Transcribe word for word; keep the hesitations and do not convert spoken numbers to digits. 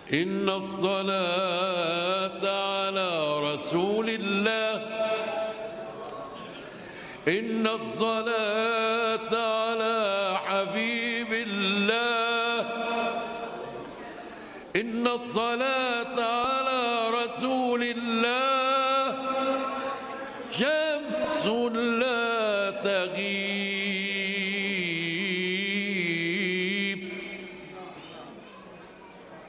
إن الصلاة على رسول الله إن الصلاة على حبيب الله إن الصلاة على رسول الله شمس لا تغيب